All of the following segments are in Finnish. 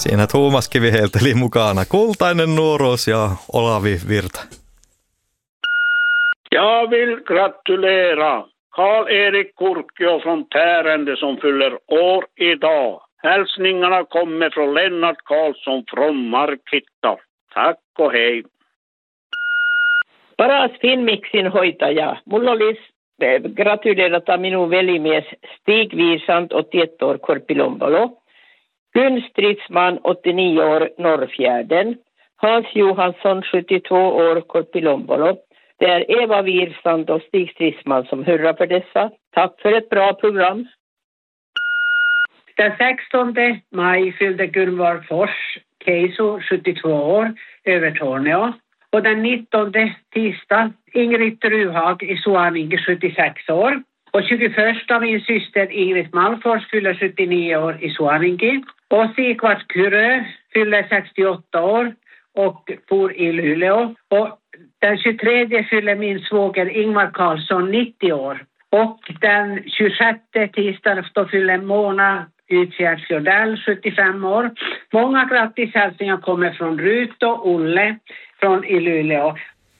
Siinä Tuomas Kivihieltä mukana. Kultainen nuoruus ja Olavi Virta. Jag vill gratulera Karl-Erik Kurkio från Tärende som fyller år idag. Hälsningarna kommer från Lennart Karlsson från Markitta. Tack och hej. Paras Finmixin hoitaja. Mulla olisi gratuleerata minun velimies Stig Wirsant, 81 år, Korpilombolo. Gun Stridsman, 89 år, Norrfjärden. Hans Johansson, 72 år, Korpilombolo. Det är Eva Wirsand och Stig Stridsman som hurrar för dessa. Tack för ett bra program. Den 16 maj fyllde Gunvar Fors, Keiso, 72 år, Övertorneå. Och den 19 tisdag Ingrid Ruhag i Suaninge, 76 år. Och 21 min syster Ingrid Malfors fyller 79 år i Suaninge. Och Sigvard Kyrö fyller 68 år och bor i Luleå. Och den 23 fyller min svåger Ingmar Karlsson 90 år. Och den 26 tisdagen då fyller Mona Utfjärd Fjordell 75 år. Många grattishälsningar kommer från Rut och Olle från i Luleå.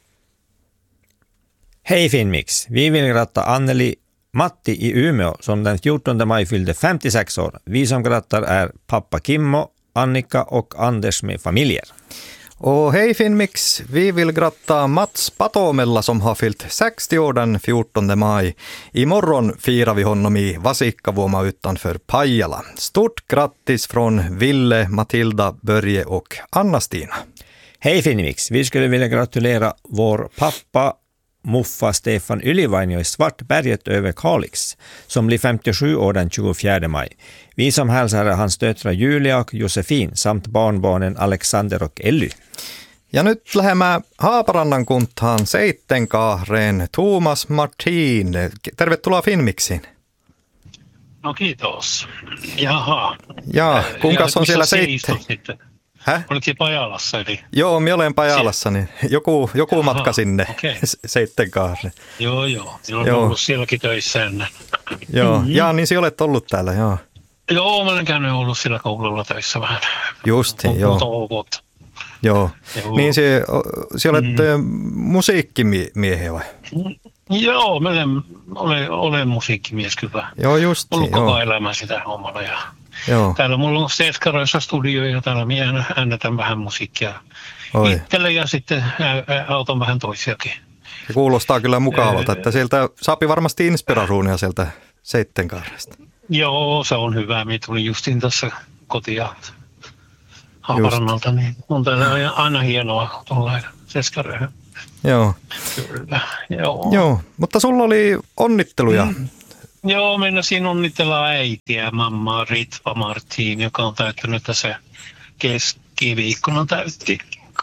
Hej Finmix, vi vill gratta Anneli Matti i Umeå som den 14 maj fyllde 56 år. Vi som grattar är pappa Kimmo, Annika och Anders med familjer. Och hej Finmix, vi vill gratta Mats Patomella som har fyllt 60 år den 14 maj. Imorgon firar vi honom i Vasikkavuoma utanför Pajala. Stort grattis från Ville, Matilda, Börje och Anna-Stina. Hej Finmix, vi skulle vilja gratulera vår pappa Muffa Stefan Ylivainio i Svartberget över Kalix som blir 57 år den 24 maj. Vi som hälsar är hans döttrar Julia och Josefin samt barnbarnen Alexander och Elly. Ja nyt lähemme Haaparannan kuntaan Seittenkaareen. Tuomas Martin, tervetuloa Finmixiin. No kiitos. Jaha. Ja, kuinka on siellä Seitten? Oliko Pajalassa? Eli? Joo, minä olen Pajalassa, niin joku matka sinne Seittenkaareen. Joo. Olen ollut sielläkin töissä ennen. Joo, ja niin sinä olet ollut täällä, joo. Joo, mä olen käynyt ollut sillä koululla töissä vähän. Justiin, joo. Joo. Niin sinä olet musiikkimiehiä vai? Joo, mä olen musiikkimies kyllä. Joo, justiin. Ollut koko elämä sitä hommalla ja täällä mulla on Seeskaroissa studio ja täällä minä äänetän vähän musiikkia itselle ja sitten autan vähän toisiakin. Se kuulostaa kyllä mukavalta, että sieltä saapi varmasti inspirasuunia sieltä Seittenkaaresta. Joo, se on hyvä. Minä tulin justiin tässä kotia Haaparannalta, niin on täällä aina hienoa tuolla Seeskaroihin. Joo. Kyllä, joo, mutta sulla oli onnitteluja. Joo, mennäisin onnitella äitiä, mammaa Ritva Martin, joka on täyttänyt tässä keskiviikkona täytti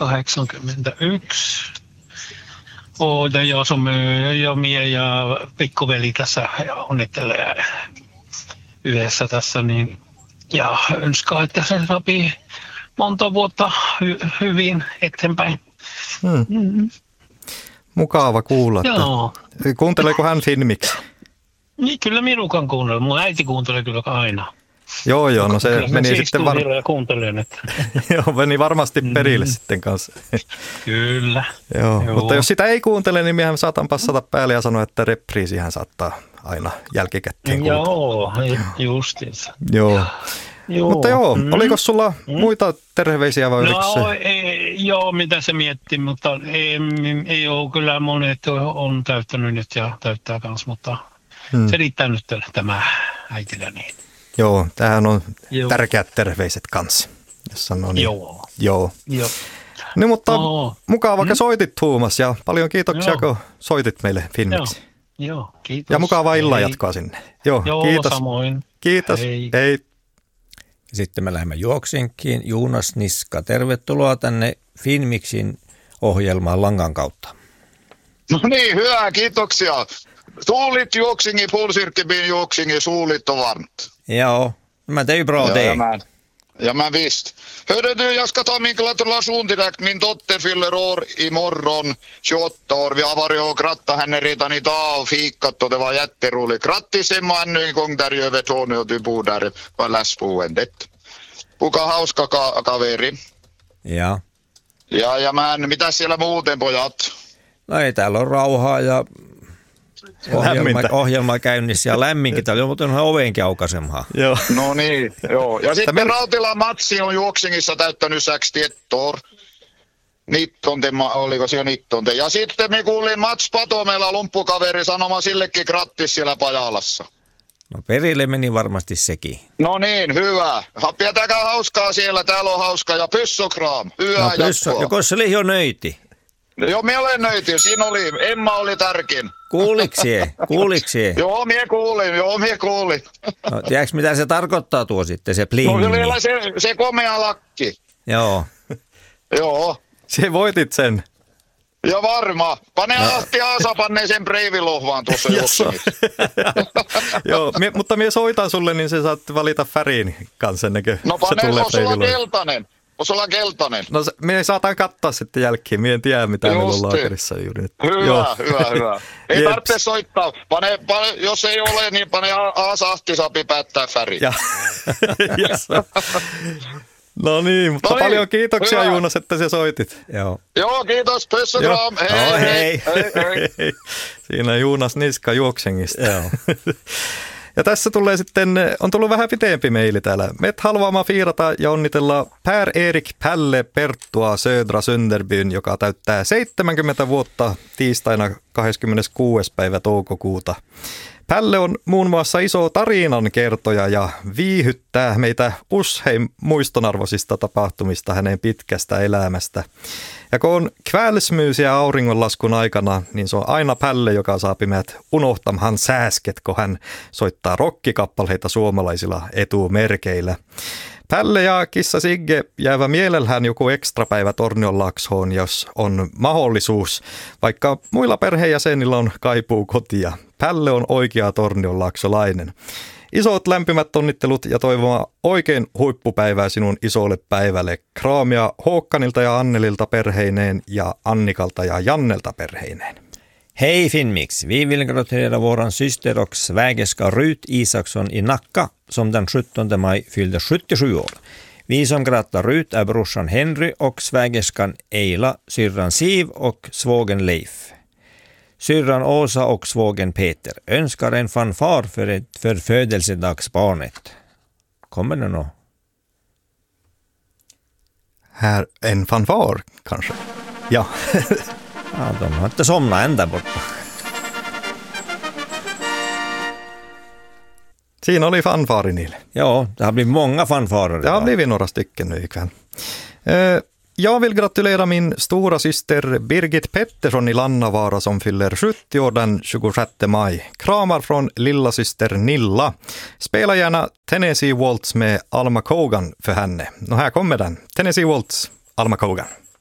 81. Ja mie ja pikkuveli tässä onnittelee yhdessä tässä, niin, ja önskaa, että se sopii monta vuotta hyvin eteenpäin. Mukava kuulla. Joo. Kuunteleeko hän Finmix? Niin, kyllä minukan kuuntele. Mun äiti kuuntelee kyllä aina. Joo, no se kyllä meni sitten ja kuuntelen, että. Joo, meni varmasti perille sitten kanssa. Kyllä. Joo, mutta jos sitä ei kuuntele, niin miehän saatan passata päälle ja sanoa, että repriisihän saattaa aina jälkikäteen kuuntella. Joo, justiinsa. Joo. Mutta oliko sulla muita terveisiä vai oliko se? Joo, mitä se mietti, mutta ei ole kyllä monet on täyttänyt nyt ja täyttää kanssa, mutta se riittää nyt tämä äitillä niin. Joo, tämähän on tärkeät terveiset kanssa, jos sanoo niin. Joo. No, mutta mukava, vaikka soitit Tuomas ja paljon kiitoksia, kun soitit meille Finmiksi. Joo, kiitos. Ja mukavaa illanjatkoa sinne. Joo, kiitos. Samoin. Kiitos, hei. Sitten me lähdemme juoksinkiin. Juunas Niska, tervetuloa tänne Finmixin ohjelmaan langan kautta. No niin, hyvä, kiitoksia. Suulit juoksingi, Pulsirkebyn juoksingi, suulit och varmt. Ja, men det är ju bra det. Ja, men visst. Hörde du, jag ska ta min gratulation direkt. Min dotter fyller år imorgon, 28 år. Vi har varit och grattat henne redan idag och fikat och det var jätteroligt. Grattis Emma ännu en gång där i Övertorneå och du bor där på läsboendet. kuka hauska kaveri. Ja. Ja mitä siellä muuten, pojat? No ei, täällä on rauhaa ja ohjelma käynnissä ja lämminkin. Täällä on muuten ovenkin aukaisemaan. Joo. No niin, joo. Ja sitten Rautilan Matsi on Juoksingissa täyttänyt 60 år. Oliko se jo 19? Ja sitten me kuulin Mats Patomäellä lumppukaveri sanoma sillekin grattis siellä Pajalassa. No perille meni varmasti sekin. No niin, hyvä. Pitäkää hauskaa siellä, täällä on hauskaa ja pyssokraam. Hyvää jatkoa. Joko se oli jo nöyti? Joo, minä olen nöyti. Siinä oli, Emma oli tärkein. Kuuliksee? Joo, minä kuulin. No, tiedätkö mitä se tarkoittaa tuo sitten, se plingi? No se komea lakki. Joo. Joo. Se voitit sen. Ja varma. Pane Ahti Aasa, panne sen breivilohvaan tuossa Juoksingissa. Joo, mutta minä soitan sulle, niin sä saat valita värin kanssa ennen kuin no se tulee keltainen. Sulla on keltainen. No me saatan katsoa sitten jälkeen. Mie en tiedä, mitä meillä on laakerissa juuri nyt. Hyvä. Ei tarvitse soittaa. Jos ei ole, niin pane Aasa-Ahti saapi päättää värin. Yes. No niin, mutta paljon kiitoksia hyvä. Juunas, että sä soitit. Joo, kiitos. Pyssykraam. Hei. Siinä Juunas Niska Juoksingista. Ja tässä on tullut vähän pitempi meili täällä. Me haluamme fiirata ja onnitella Per-Erik Pälle Perttua Södra Sönderbyn, joka täyttää 70 vuotta tiistaina 26. päivä toukokuuta. Pälle on muun muassa iso tarinan kertoja ja viihyttää meitä usein muistonarvoisista tapahtumista hänen pitkästä elämästä. Ja kun on kvällsmyysiä auringonlaskun aikana, niin se on aina Pälle, joka saapi meidät unohtamaan sääsket, kun hän soittaa rokkikappaleita suomalaisilla etumerkeillä. Pälle ja kissa Sigge jäävä mielellään joku ekstrapäivä Tornionlaaksoon, jos on mahdollisuus, vaikka muilla perheenjäsenillä on kaipuu kotia. Pälle on oikea tornionlaaksolainen. Isot lämpimät onnittelut ja toivoa oikein huippupäivää sinun isolle päivälle. Kraamia Håkanilta ja Annelilta perheineen ja Annikalta ja Jannelta perheineen. Hej Finnmix! Vi vill gratulera våran syster och svägerska Rut Isaksson i Nacka som den 17 maj fyllde 77 år. Vi som grattar Rut är brorsan Henry och svägerskan Eila, syrran Siv och svågen Leif. Syrran Åsa och svågen Peter önskar en fanfar för födelsedagsbarnet. Kommer det nå? Här en fanfar kanske? Ja. Ja, de har inte somnat än där borta. Siinä oli fanfari niille. Ja, det har blivit många fanfarer. Det har blivit några stycken nu ikväll. Jag vill gratulera min stora syster Birgit Pettersson i Lannavaara som fyller 70 år den 26 maj. Kramar från lilla syster Nilla. Spela gärna Tennessee Waltz med Alma Cogan för henne. Och här kommer den. Tennessee Waltz, Alma Cogan.